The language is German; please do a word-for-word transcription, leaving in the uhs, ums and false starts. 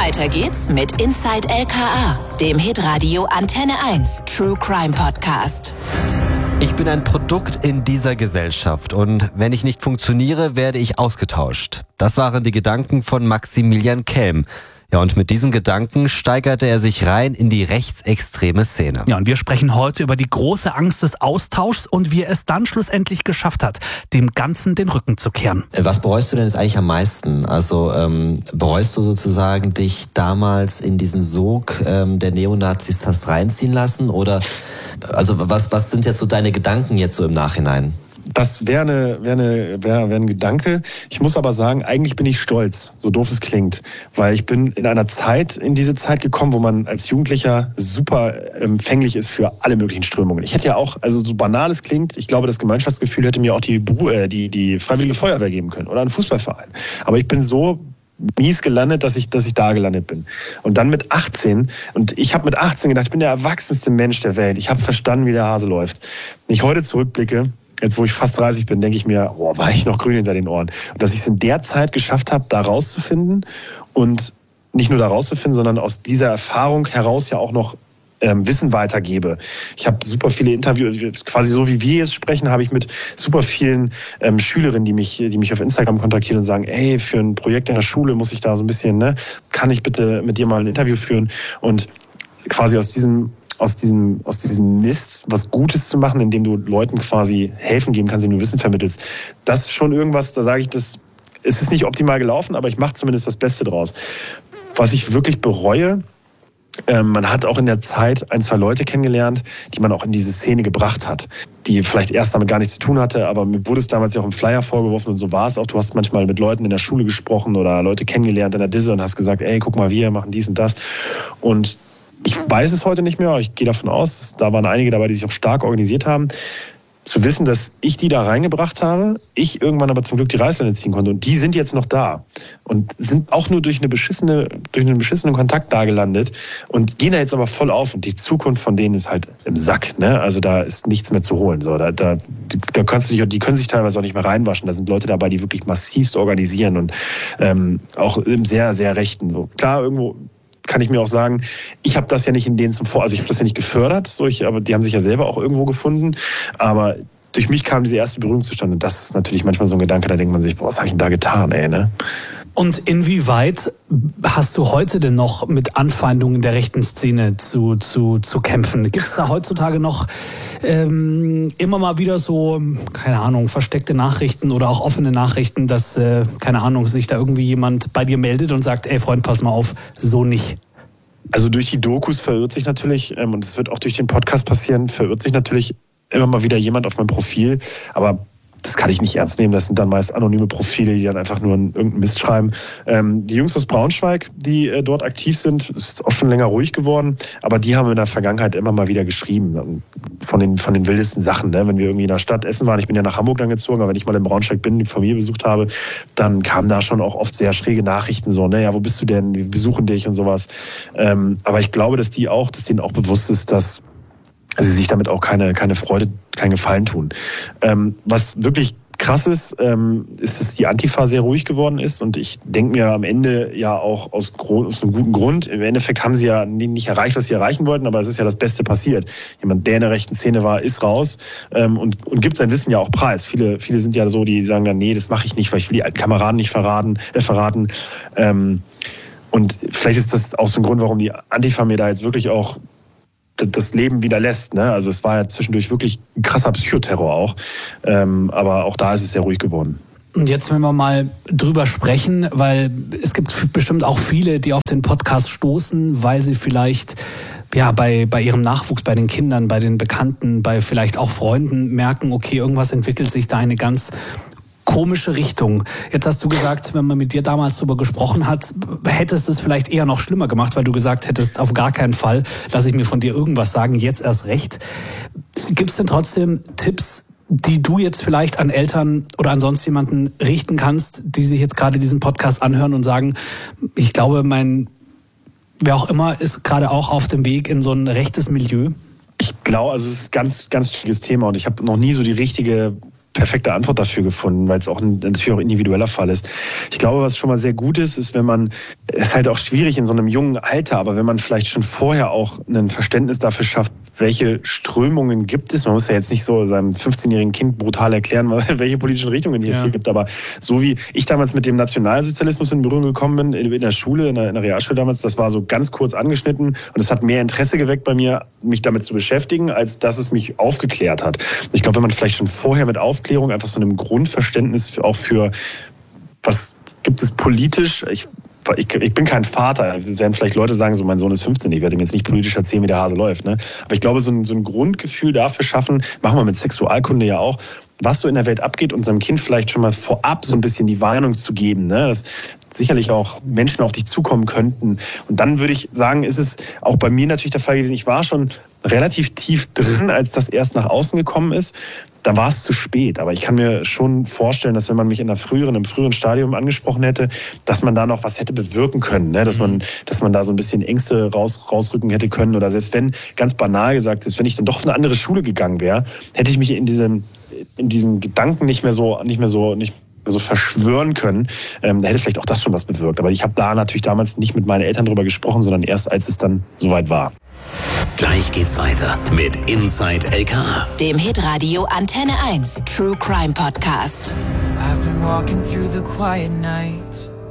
Weiter geht's mit Inside L K A, dem Hitradio Antenne eins True Crime Podcast. Ich bin ein Produkt in dieser Gesellschaft und wenn ich nicht funktioniere, werde ich ausgetauscht. Das waren die Gedanken von Maximilian Kelm. Ja, und mit diesen Gedanken steigerte er sich rein in die rechtsextreme Szene. Ja, und wir sprechen heute über die große Angst des Austauschs und wie er es dann schlussendlich geschafft hat, dem Ganzen den Rücken zu kehren. Was bereust du denn jetzt eigentlich am meisten? Also ähm, bereust du sozusagen, dich damals in diesen Sog ähm, der Neonazis hast reinziehen lassen? Oder also was, was sind jetzt so deine Gedanken jetzt so im Nachhinein? Das wäre eine, wäre eine, wäre, wäre ein Gedanke. Ich muss aber sagen, eigentlich bin ich stolz, so doof es klingt. Weil ich bin in einer Zeit, in diese Zeit gekommen, wo man als Jugendlicher super empfänglich ist für alle möglichen Strömungen. Ich hätte ja auch, also so banal es klingt, ich glaube, das Gemeinschaftsgefühl hätte mir auch die, äh, die, die Freiwillige Feuerwehr geben können oder einen Fußballverein. Aber ich bin so mies gelandet, dass ich, dass ich da gelandet bin. Und dann mit achtzehn, und ich habe mit achtzehn gedacht, ich bin der erwachsenste Mensch der Welt. Ich habe verstanden, wie der Hase läuft. Wenn ich heute zurückblicke, jetzt wo ich fast dreißig bin, denke ich mir, boah, war ich noch grün hinter den Ohren. Und dass ich es in der Zeit geschafft habe, da rauszufinden und nicht nur da rauszufinden, sondern aus dieser Erfahrung heraus ja auch noch ähm, Wissen weitergebe. Ich habe super viele Interviews, quasi so wie wir jetzt sprechen, habe ich mit super vielen ähm, Schülerinnen, die mich, die mich auf Instagram kontaktieren und sagen, ey, für ein Projekt in der Schule muss ich da so ein bisschen, ne, kann ich bitte mit dir mal ein Interview führen? Und quasi aus diesem aus diesem, aus diesem Mist was Gutes zu machen, indem du Leuten quasi helfen geben kannst, indem du Wissen vermittelst. Das ist schon irgendwas, da sage ich, das es ist nicht optimal gelaufen, aber ich mache zumindest das Beste draus. Was ich wirklich bereue, ähm, man hat auch in der Zeit ein, zwei Leute kennengelernt, die man auch in diese Szene gebracht hat, die vielleicht erst damit gar nichts zu tun hatte, aber mir wurde es damals ja auch im Flyer vorgeworfen und so war es auch. Du hast manchmal mit Leuten in der Schule gesprochen oder Leute kennengelernt in der Disse und hast gesagt, ey, guck mal, wir machen dies und das. Und ich weiß es heute nicht mehr, aber ich gehe davon aus, da waren einige dabei, die sich auch stark organisiert haben. Zu wissen, dass ich die da reingebracht habe, ich irgendwann aber zum Glück die Reißleine ziehen konnte. Und die sind jetzt noch da und sind auch nur durch eine beschissene, durch einen beschissenen Kontakt da gelandet und gehen da jetzt aber voll auf. Und die Zukunft von denen ist halt im Sack, ne? Also da ist nichts mehr zu holen. So, da, da, da kannst du dich, die können sich teilweise auch nicht mehr reinwaschen. Da sind Leute dabei, die wirklich massivst organisieren und ähm, auch im sehr, sehr Rechten. So klar, irgendwo kann ich mir auch sagen, ich habe das ja nicht in denen zum Vor, also ich habe das ja nicht gefördert, so ich, aber die haben sich ja selber auch irgendwo gefunden, aber durch mich kam diese erste Berührung zustande und das ist natürlich manchmal so ein Gedanke, da denkt man sich, boah, was habe ich denn da getan, ey, ne? Und inwieweit hast du heute denn noch mit Anfeindungen der rechten Szene zu, zu, zu kämpfen? Gibt es da heutzutage noch ähm, immer mal wieder so, keine Ahnung, versteckte Nachrichten oder auch offene Nachrichten, dass, äh, keine Ahnung, sich da irgendwie jemand bei dir meldet und sagt, ey Freund, pass mal auf, so nicht? Also durch die Dokus verirrt sich natürlich, ähm, und es wird auch durch den Podcast passieren, verirrt sich natürlich immer mal wieder jemand auf mein Profil, aber das kann ich nicht ernst nehmen. Das sind dann meist anonyme Profile, die dann einfach nur irgendeinen Mist schreiben. Ähm, die Jungs aus Braunschweig, die äh, dort aktiv sind, ist auch schon länger ruhig geworden, aber die haben in der Vergangenheit immer mal wieder geschrieben. Von den, von den wildesten Sachen. Ne? Wenn wir irgendwie in der Stadt essen waren, ich bin ja nach Hamburg dann gezogen, aber wenn ich mal in Braunschweig bin, die Familie besucht habe, dann kamen da schon auch oft sehr schräge Nachrichten, so, ne, ja, wo bist du denn? Wir besuchen dich und sowas. Ähm, aber ich glaube, dass die auch, dass denen auch bewusst ist, dass sie sich damit auch keine, keine Freude, keinen Gefallen tun. Ähm, was wirklich krass ist, ähm, ist, dass die Antifa sehr ruhig geworden ist und ich denke mir am Ende ja auch aus, aus einem guten Grund, im Endeffekt haben sie ja nicht erreicht, was sie erreichen wollten, aber es ist ja das Beste passiert. Jemand, der in der rechten Szene war, ist raus ähm, und, und gibt sein Wissen ja auch preis. Viele, viele sind ja so, die sagen dann, nee, das mache ich nicht, weil ich will die alten Kameraden nicht verraten. Äh, verraten. Ähm, und vielleicht ist das auch so ein Grund, warum die Antifa mir da jetzt wirklich auch das Leben wieder lässt. Ne? Also es war ja zwischendurch wirklich ein krasser Psychoterror auch. Ähm, aber auch da ist es sehr ruhig geworden. Und jetzt wollen wir mal drüber sprechen, weil es gibt bestimmt auch viele, die auf den Podcast stoßen, weil sie vielleicht ja bei, bei ihrem Nachwuchs, bei den Kindern, bei den Bekannten, bei vielleicht auch Freunden merken, okay, irgendwas entwickelt sich da eine ganz komische Richtung. Jetzt hast du gesagt, wenn man mit dir damals darüber gesprochen hat, hättest du es vielleicht eher noch schlimmer gemacht, weil du gesagt hättest, auf gar keinen Fall lasse ich mir von dir irgendwas sagen, jetzt erst recht. Gibt es denn trotzdem Tipps, die du jetzt vielleicht an Eltern oder an sonst jemanden richten kannst, die sich jetzt gerade diesen Podcast anhören und sagen, ich glaube, mein, wer auch immer, ist gerade auch auf dem Weg in so ein rechtes Milieu? Ich glaube, also es ist ein ganz, ganz schwieriges Thema und ich habe noch nie so die richtige perfekte Antwort dafür gefunden, weil es auch ein natürlich auch individueller Fall ist. Ich glaube, was schon mal sehr gut ist, ist, wenn man, es ist halt auch schwierig in so einem jungen Alter, aber wenn man vielleicht schon vorher auch ein Verständnis dafür schafft, welche Strömungen gibt es. Man muss ja jetzt nicht so seinem fünfzehnjährigen Kind brutal erklären, welche politischen Richtungen es ja. hier gibt, aber so wie ich damals mit dem Nationalsozialismus in Berührung gekommen bin, in der Schule, in der, in der Realschule damals, das war so ganz kurz angeschnitten und es hat mehr Interesse geweckt bei mir, mich damit zu beschäftigen, als dass es mich aufgeklärt hat. Ich glaube, wenn man vielleicht schon vorher mit Aufklärung einfach so einem Grundverständnis auch für, was gibt es politisch, ich Ich, ich bin kein Vater. Es werden vielleicht Leute sagen, so mein Sohn ist fünfzehn, ich werde ihm jetzt nicht politisch erzählen, wie der Hase läuft. Ne? Aber ich glaube, so ein, so ein Grundgefühl dafür schaffen, machen wir mit Sexualkunde ja auch, was so in der Welt abgeht, unserem Kind vielleicht schon mal vorab so ein bisschen die Warnung zu geben, ne? Dass sicherlich auch Menschen auf dich zukommen könnten. Und dann würde ich sagen, ist es auch bei mir natürlich der Fall gewesen, ich war schon relativ tief drin, als das erst nach außen gekommen ist. Da war es zu spät. Aber ich kann mir schon vorstellen, dass wenn man mich in einer früheren, im früheren Stadium angesprochen hätte, dass man da noch was hätte bewirken können, ne? Dass man, dass man da so ein bisschen Ängste raus, rausrücken hätte können. Oder selbst wenn, ganz banal gesagt, selbst wenn ich dann doch auf eine andere Schule gegangen wäre, hätte ich mich in diesem, in diesem Gedanken nicht mehr so, nicht mehr so, nicht so verschwören können, ähm, da hätte vielleicht auch das schon was bewirkt. Aber ich habe da natürlich damals nicht mit meinen Eltern drüber gesprochen, sondern erst als es dann soweit war. Gleich geht's weiter mit Inside L K A, dem Hitradio Antenne eins True Crime Podcast. I've been walking through the quiet nights,